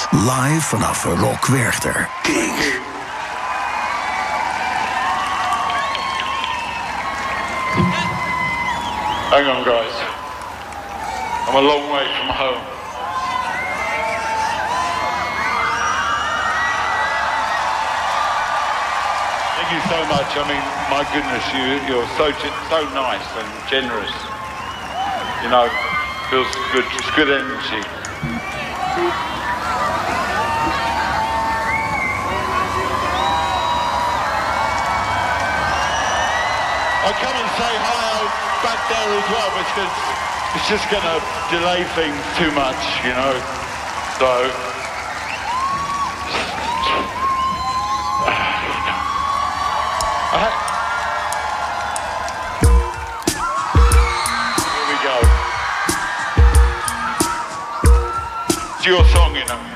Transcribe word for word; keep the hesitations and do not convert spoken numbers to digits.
Live vanaf Rock Werchter. King. Hang on, guys. I'm a long way from home. Thank you so much. I mean, my goodness, you, you're so so nice and generous. You know, feels good. It's good energy. I'll come and say hi back there as well, because it's just going to delay things too much, you know. So, here we go. It's your song, you know.